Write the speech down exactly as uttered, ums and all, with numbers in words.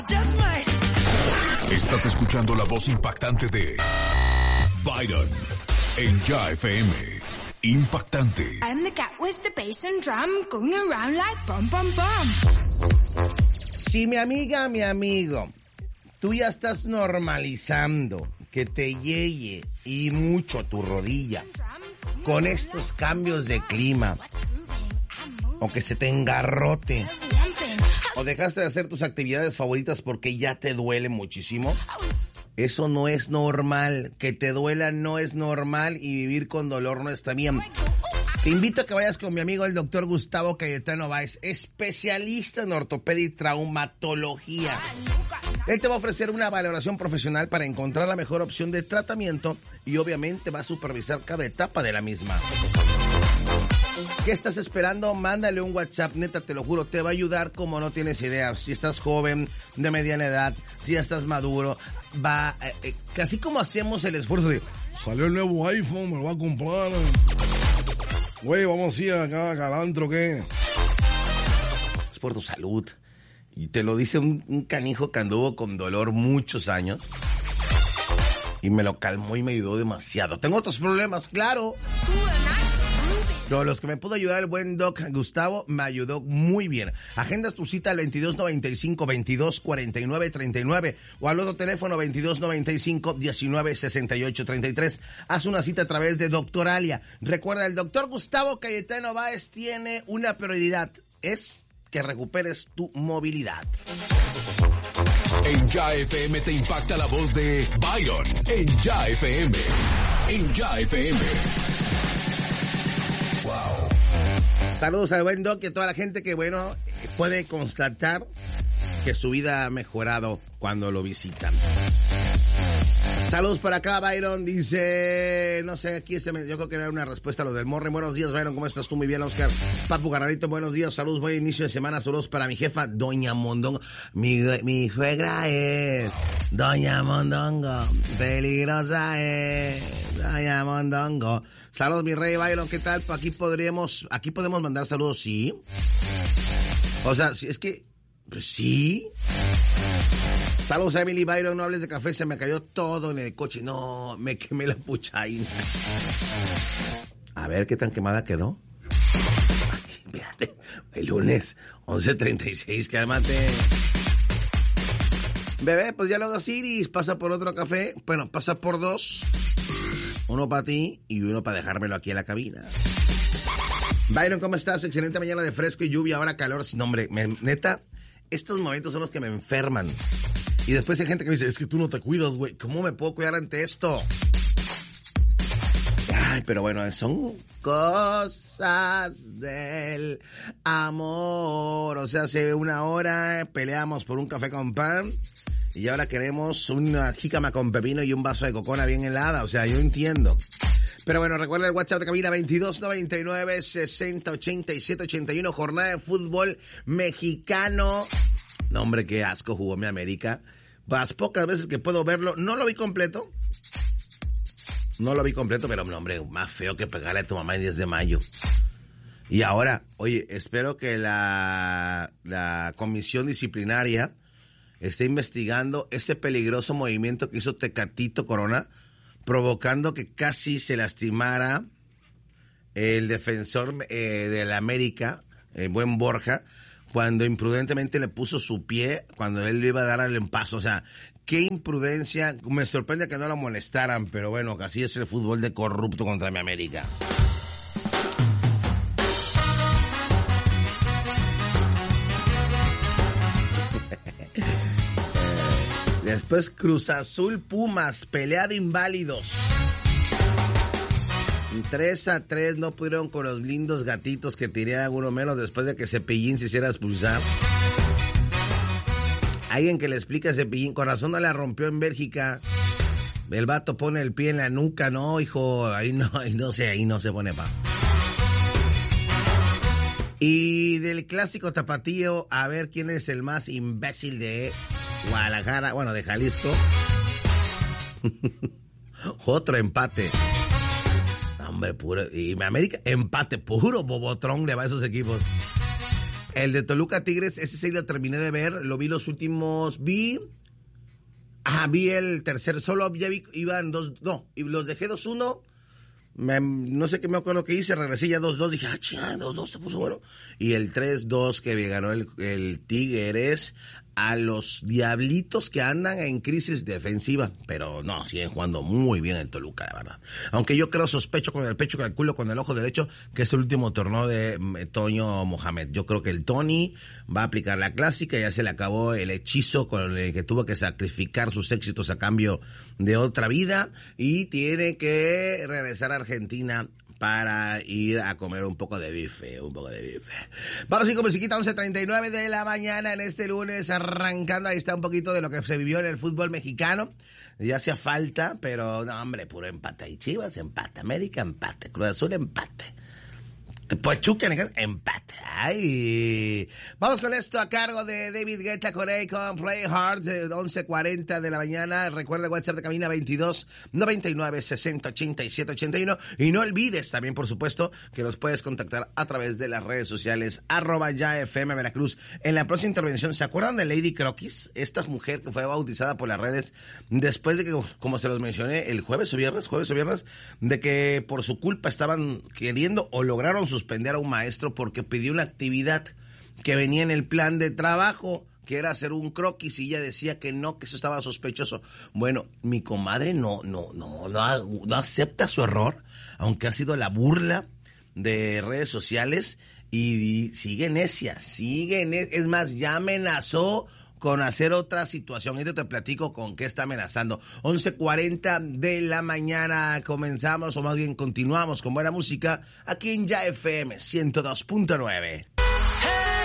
Estás escuchando la voz impactante de Byron en Ya F M. Impactante. I'm the cat with the bass and drum going around like bum bum bum. Si mi amiga, mi amigo, tú ya estás normalizando que te yeye y mucho tu rodilla con estos cambios de clima, o que se te engarrote, o dejaste de hacer tus actividades favoritas porque ya te duele muchísimo, eso no es normal. Que te duela no es normal y vivir con dolor no está bien. Te invito a que vayas con mi amigo el doctor Gustavo Cayetano Báez, especialista en ortopedia y traumatología. Él te va a ofrecer una valoración profesional para encontrar la mejor opción de tratamiento y obviamente va a supervisar cada etapa de la misma. ¿Qué estás esperando? Mándale un WhatsApp, neta, te lo juro, te va a ayudar como no tienes idea. Si estás joven, de mediana edad, si ya estás maduro, va, eh, eh, casi como hacemos el esfuerzo de, salió el nuevo iPhone, me lo va a comprar. Güey, vamos a ir acá a Calantro, ¿qué? Es por tu salud. Y te lo dice un, un canijo que anduvo con dolor muchos años. Y me lo calmó y me ayudó demasiado. Tengo otros problemas, claro. Pero los que me pudo ayudar el buen Doc Gustavo me ayudó muy bien. Agendas tu cita al veintidós noventa y cinco, veintidós cuarenta y nueve, treinta y nueve o al otro teléfono veintidós noventa y cinco, diecinueve sesenta y ocho, treinta y tres. Haz una cita a través de Doctoralia. Recuerda, el doctor Gustavo Cayetano Báez tiene una prioridad. Es que recuperes tu movilidad. En Ya F M te impacta la voz de Byron. En Ya F M. En Ya F M. Wow. Saludos al buen Doc y a toda la gente que, bueno, puede constatar que su vida ha mejorado cuando lo visitan. Saludos para acá, Byron, dice, no sé, aquí este, yo creo que era una respuesta a lo del Morre. Buenos días, Byron, ¿cómo estás tú? Muy bien, Oscar. Papu Garrarito, buenos días, saludos, buen inicio de semana, saludos para mi jefa, Doña Mondongo. Mi, mi suegra es Doña Mondongo, peligrosa es Doña Mondongo. Saludos, mi rey, Byron, ¿qué tal? Aquí podríamos, aquí podemos mandar saludos, ¿sí? O sea, si es que, pues sí. Saludos a Emily. Byron, no hables de café, se me cayó todo en el coche. No, me quemé la puchaina. A ver qué tan quemada quedó. Ay, fíjate, el lunes once treinta y seis, cálmate. Bebé, pues ya lo hago Siris, pasa por otro café. Bueno, pasa por dos. Uno para ti y uno para dejármelo aquí en la cabina. Byron, ¿cómo estás? Excelente mañana de fresco y lluvia, ahora calor. No, hombre, me, neta, estos momentos son los que me enferman. Y después hay gente que me dice, es que tú no te cuidas, güey. ¿Cómo me puedo cuidar ante esto? Ay, pero bueno, son cosas del amor. O sea, hace una hora peleamos por un café con pan y ahora queremos una jícama con pepino y un vaso de cocona bien helada. O sea, yo entiendo. Pero bueno, recuerda el WhatsApp de cabina veintidós noventa y nueve, sesenta, ochenta y siete, ochenta y uno. Jornada de fútbol mexicano. No, hombre, qué asco jugó mi América. Las pocas veces que puedo verlo, no lo vi completo. No lo vi completo, pero, hombre, más feo que pegarle a tu mamá el diez de mayo. Y ahora, oye, espero que la, la comisión disciplinaria esté investigando ese peligroso movimiento que hizo Tecatito Corona, provocando que casi se lastimara el defensor eh, de la América, el buen Borja, cuando imprudentemente le puso su pie cuando él le iba a dar al empazo. O sea, qué imprudencia. Me sorprende que no lo molestaran, pero bueno, así es el fútbol de corrupto contra mi América. Después Cruz Azul Pumas, pelea de inválidos. tres a tres no pudieron con los lindos gatitos que tiraban uno menos después de que Cepillín se hiciera expulsar. Alguien que le explique a Cepillín, con razón no la rompió en Bélgica. El vato pone el pie en la nuca, no, hijo, ahí no, ahí no sé, ahí no se pone pa. Y del clásico tapatío, a ver quién es el más imbécil de Guadalajara, bueno, de Jalisco. Otro empate. Hombre, puro. Y América, empate puro, bobotrón le va a esos equipos. El de Toluca Tigres, ese sí lo terminé de ver, lo vi los últimos, vi... Ajá, vi el tercer, solo ya vi, iban dos, no, y los dejé dos uno, me, no sé qué me acuerdo que hice, regresé ya dos dos, dije, ah, chingada, dos dos se puso bueno, y el tres dos que ganó el, el Tigres a los Diablitos que andan en crisis defensiva, pero no, siguen jugando muy bien el Toluca, la verdad. Aunque yo creo, sospecho con el pecho, con el culo, con el ojo derecho, que es el último torneo de Toño Mohamed. Yo creo que el Tony va a aplicar la clásica, ya se le acabó el hechizo con el que tuvo que sacrificar sus éxitos a cambio de otra vida, y tiene que regresar a Argentina para ir a comer un poco de bife, un poco de bife. Vamos a ir con musiquita, once treinta y nueve de la mañana en este lunes, arrancando. Ahí está un poquito de lo que se vivió en el fútbol mexicano. Ya hacía falta, pero no, hombre, puro empate. Y Chivas, empate. América, empate. Cruz Azul, empate. Pachuca, empate. Ay. Vamos con esto a cargo de David Guetta con Akon, Play Hard, de once cuarenta de la mañana. Recuerda el WhatsApp de cabina veintidós noventa y nueve sesenta ochenta y siete ochenta y uno. Y no olvides también, por supuesto, que nos puedes contactar a través de las redes sociales, arroba ya F M Veracruz. En la próxima intervención, ¿se acuerdan de Lady Croquis? Esta mujer que fue bautizada por las redes después de que, como se los mencioné, el jueves o viernes, jueves o viernes, de que por su culpa estaban queriendo o lograron sus suspender a un maestro porque pidió una actividad que venía en el plan de trabajo, que era hacer un croquis, y ella decía que no, que eso estaba sospechoso. Bueno, mi comadre no, no, no, no, no acepta su error, aunque ha sido la burla de redes sociales, y, y sigue necia, sigue necia. Es más, ya amenazó con hacer otra situación. Y te platico con qué está amenazando. once cuarenta de la mañana comenzamos, o más bien continuamos con buena música aquí en Ya F M ciento dos punto nueve.